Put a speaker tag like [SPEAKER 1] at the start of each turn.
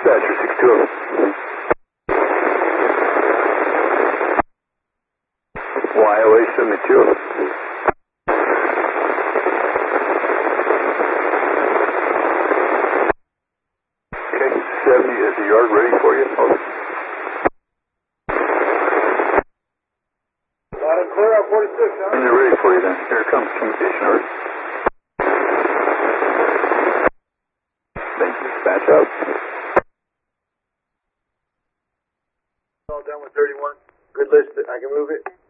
[SPEAKER 1] dispatcher, 620. YOA 72. Okay, 70 is the yard ready for you? Over.
[SPEAKER 2] Loud and clear out 46, huh?
[SPEAKER 1] And they're ready for you then. Here it comes, communication alert. Thank you, dispatch out.
[SPEAKER 2] All done with 31. Good list. I can move it.